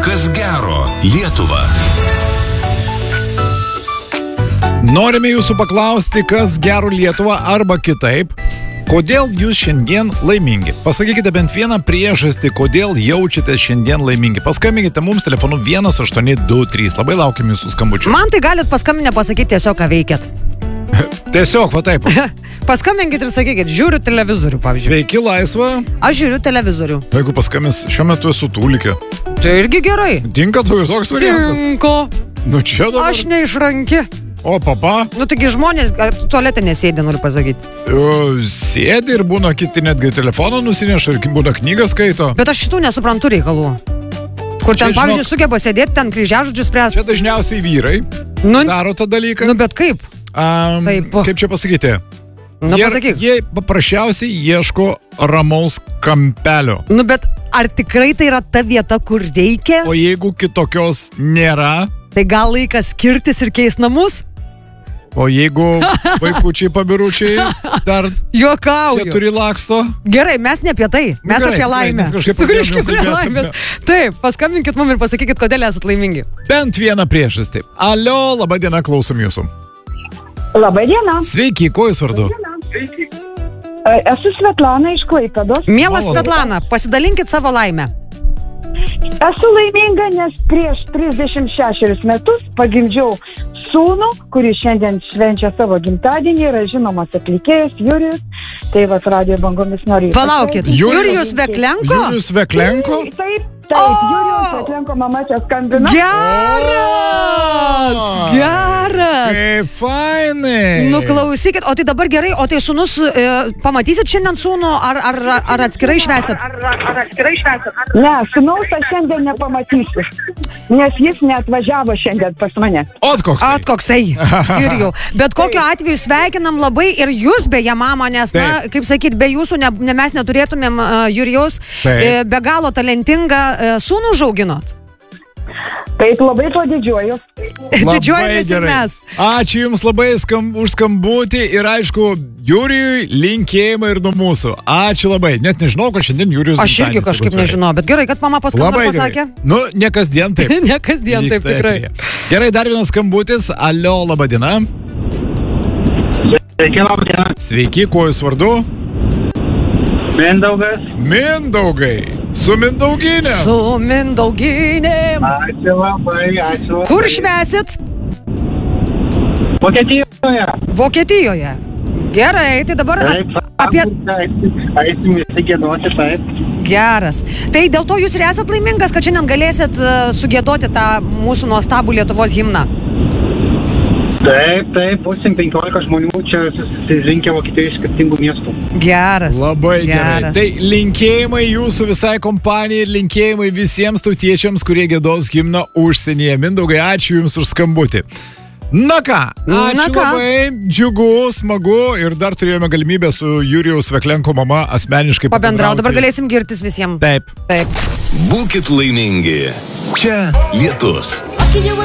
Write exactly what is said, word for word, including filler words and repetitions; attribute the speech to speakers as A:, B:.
A: Kas gero Lietuva.
B: Norime jūsų paklausti, kas gero Lietuva arba kitaip. Kodėl jūs šiandien laimingi? Pasakykite bent vieną priežastį, kodėl jaučiate šiandien laimingi. Paskambinkite mums telefonu vienas aštuoni du trys. Labai laukiam jūsų skambučių.
C: Man tai galit paskambinę pasakyti tiesiog, ką veikiat.
B: Tiesiog, va taip.
C: Paskambinkit ir sakykit, žiūriu televizorių, pavyzdžiui.
B: Sveiki, laisva.
C: Aš žiūriu televizorių.
B: Jeigu paskambins, šiuo metu esu tūlikė.
C: Tai irgi gerai.
B: Tinka tu ir toks variantas.
C: Tinko.
B: Nu čia dabar.
C: Aš neišranki.
B: O, papa?
C: Nu, taigi žmonės tualete nesėdė, noriu pasakyti.
B: O, sėdi ir būna kiti netgi telefoną nusineša ir būna knygą skaito.
C: Bet aš šitų nesuprantu reikalų. Kur ten,
B: Čia,
C: pavyzdžiui,
B: žinok,
C: sugeba sėdėti, ten kryžiažodžius spręs.
B: Čia dažniausiai vyrai
C: Nu,
B: daro tą dalyką.
C: nu, bet kaip?
B: Um,
C: taip.
B: Kaip čia pasakyti?
C: Nu,
B: jie,
C: pasakyk.
B: jie paprasčiausiai ieško ramaus kampelio.
C: Nu, bet ar tikrai tai yra ta vieta, kur reikia?
B: O jeigu kitokios nėra,
C: Tai gal laikas skirtis ir keis namus?
B: o jeigu vaikučiai pabiručiai dar
C: Juokauju.
B: keturi laksto,
C: Gerai, mes ne apie tai, mes
B: gerai,
C: apie
B: gerai,
C: laimę.
B: mes kažkaip
C: Sugrįžkime
B: pradėjome
C: prie
B: kalbėti
C: laimės.
B: apie-
C: Taip, paskambinkit mums ir pasakykit, kodėl esat laimingi.
B: bent vieną priežastį. Alio, laba diena, klausom jūsų.
D: Labai diena.
B: Sveiki, kuo jūs vardu?
D: Esu Svetlana iš Klaipėdos.
C: Mielas
B: Malonu.
C: Svetlana, pasidalinkit savo laimę.
D: Esu laiminga, nes prieš trisdešimt šešerius metus pagimdžiau sūnų, kuris šiandien švenčia savo gimtadienį, yra žinomas atlikėjas Jurijus. Tai vas radio bangomis noriu.
C: Palaukit,
B: Jurijus-
C: Jurijus Veklenko?
B: Jurijus Veklenko?
D: Taip, taip, taip Jurijus Veklenko mama čia skambina.
C: Geras!
B: O!
C: Geras!
B: Kaip fainai.
C: Nu, klausykit, o tai dabar gerai, o tai sūnus, e, pamatysit šiandien sūnų, ar, ar, ar atskirai švesit?
D: Ne, sūnaus aš šiandien nepamatysiu, nes jis neatvažiavo šiandien pas mane.
B: Ot koks.
C: At koksai, Jurijau. Bet kokiu atveju sveikinam labai ir jūs beje, mama, nes, na,
B: Taip.
C: kaip sakyt, be jūsų ne, ne, mes neturėtumėm uh, Jurijaus,
B: Taip.
C: e, be galo talentingą e, sūnų užauginot.
D: Taip, labai tuo didžiuoju.
B: Labai
C: Didžiuojamės ir
B: gerai.
C: mes.
B: Ačiū Jums labai skam, už skambutį ir aišku, Jurijui linkėjimai ir nuo mūsų. Ačiū labai. Net nežinau, kad šiandien Jurijus.
C: Aš irgi
B: gimtadienis
C: kažkaip
B: turbūt yra.
C: nežinau, bet gerai, kad mama paskambino
B: Labai
C: ir pasakė.
B: gerai. Nu, ne kasdien taip.
C: Ne kasdien taip
B: Vyksta
C: tikrai.
B: eteryje. Gerai, dar vienas skambutis. Alio, laba diena.
E: Sveiki, laba diena.
B: Sveiki, kuo Jūs vardu?
E: Mindaugas.
B: Mindaugai. Su Mindauginė.
C: Su Mindauginėm.
E: Ačiū labai, ačiū labai.
C: Kur švesit?
E: Vokietijoje.
C: Vokietijoje. Gerai, tai dabar
E: Taip,
C: apie...
E: Eisim visi giedoti, taip.
C: Geras. Tai dėl to jūs ir esat laimingas, kad šiandien galėsit uh, sugėdoti tą mūsų nuostabų Lietuvos himną.
E: Taip, taip, būsim penkiolika žmonių čia susirinkę Vokietijoje iš skirtingų miestų.
C: Geras.
B: Labai gerai.
C: Geras.
B: Tai linkėjimai jūsų visai kompanijai ir linkėjimai visiems tautiečiams, kurie giedos himną užsienyje. Mindaugai, ačiū Jums už skambutį. Na ką, ačiū
C: Na ką.
B: labai, džiugu, smagu ir dar turėjome galimybę su Jurijaus Veklenko mama asmeniškai
C: Pabendrau, dabar
B: pabendrauti.
C: galėsim girtis visiems.
B: Taip.
C: Taip.
A: Būkit laimingi. Čia Lietus.